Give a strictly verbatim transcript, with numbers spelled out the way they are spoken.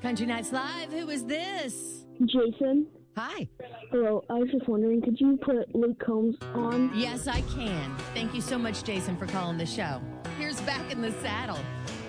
Country Nights Live. Who is this? Jason. Hi. Hello. I was just wondering, could you put Luke Combs on? Yes, I can. Thank you so much, Jason, for calling the show. Here's Back in the Saddle.